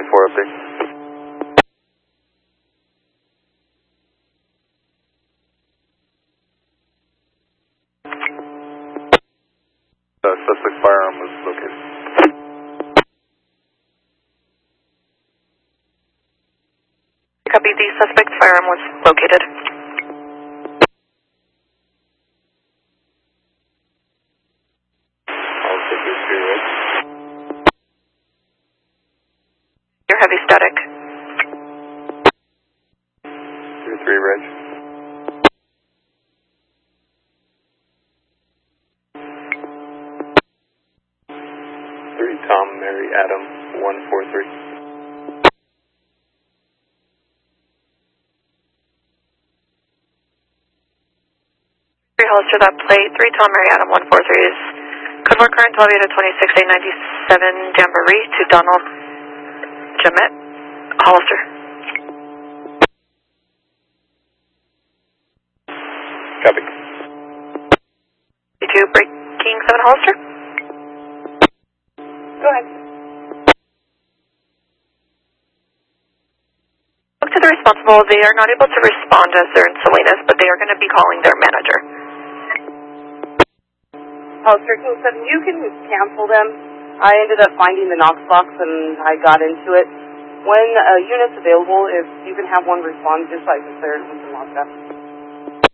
1403. Suspect firearm was located. Copy, the suspect's firearm was located. I'll take you 3 Reg. Your heavy static. 3 Reg. 3 Tom, Mary, Adam, 143. Hollister, that plate, 3 Tom Mary Adam 143 is code 4 current 12 to 26 Jamboree to Donald Jamet Hollister. Copy. You 2 breaking 7 Hollister? Go ahead. Look to the responsible. They are not able to respond as they're in Salinas, but they are going to be calling their manager. Hollister King 7, you can cancel them. I ended up finding the Knox box and I got into it. When a unit's available, if you can have one respond, just like it's there, we can lock up.